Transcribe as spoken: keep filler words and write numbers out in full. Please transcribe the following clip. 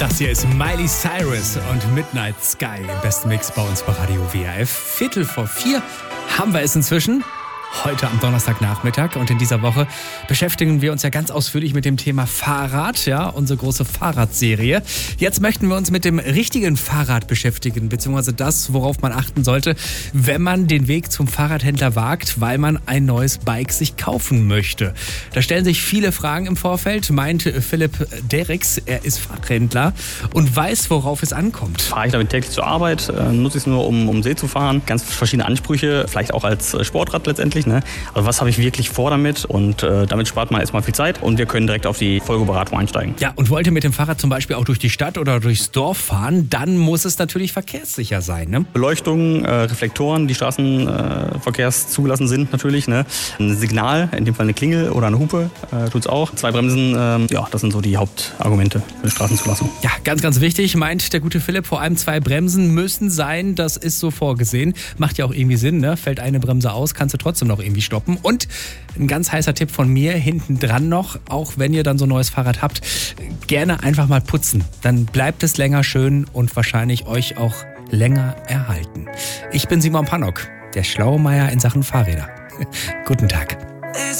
Das hier ist Miley Cyrus und Midnight Sky im besten Mix bei uns bei Radio W R F. Viertel vor vier haben wir es inzwischen. Heute am Donnerstagnachmittag und in dieser Woche beschäftigen wir uns ja ganz ausführlich mit dem Thema Fahrrad, ja, unsere große Fahrradserie. Jetzt möchten wir uns mit dem richtigen Fahrrad beschäftigen, beziehungsweise das, worauf man achten sollte, wenn man den Weg zum Fahrradhändler wagt, weil man ein neues Bike sich kaufen möchte. Da stellen sich viele Fragen im Vorfeld, meint Philipp Derricks, er ist Fachhändler und weiß, worauf es ankommt. Fahre ich damit täglich zur Arbeit, äh, nutze ich es nur, um, um See zu fahren. Ganz verschiedene Ansprüche, vielleicht auch als Sportrad letztendlich. Ne? Also was habe ich wirklich vor damit? Und äh, damit spart man erstmal viel Zeit und wir können direkt auf die Folgeberatung einsteigen. Ja, und wollt ihr mit dem Fahrrad zum Beispiel auch durch die Stadt oder durchs Dorf fahren, dann muss es natürlich verkehrssicher sein. Ne? Beleuchtung, äh, Reflektoren, die straßenverkehrszugelassen äh, sind natürlich. Ne? Ein Signal, in dem Fall eine Klingel oder eine Hupe, äh, tut es auch. Zwei Bremsen, äh, ja, das sind so die Hauptargumente für eine Straßenzulassung. Ja, ganz, ganz wichtig, meint der gute Philipp, vor allem zwei Bremsen müssen sein, das ist so vorgesehen. Macht ja auch irgendwie Sinn, ne? Fällt eine Bremse aus, kannst du trotzdem noch irgendwie stoppen. Und ein ganz heißer Tipp von mir, hinten dran noch, auch wenn ihr dann so ein neues Fahrrad habt, gerne einfach mal putzen. Dann bleibt es länger schön und wahrscheinlich euch auch länger erhalten. Ich bin Simon Pannock, der Schlaumeier in Sachen Fahrräder. Guten Tag.